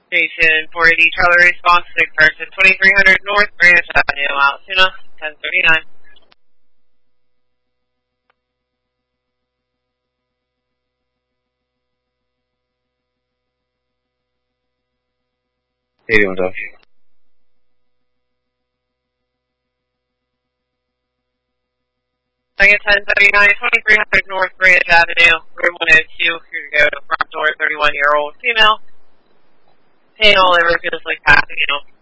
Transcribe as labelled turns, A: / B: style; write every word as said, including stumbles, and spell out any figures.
A: Station four eighty Charlie response, six person, twenty-three hundred North Branch Avenue, Altoona, ten thirty-nine.
B: eighty-one Dodge.
A: Second ten thirty-nine, twenty-three hundred North Branch Avenue, room one oh two, here to go to front door, thirty-one-year-old female. Pain all over, feels like passing out.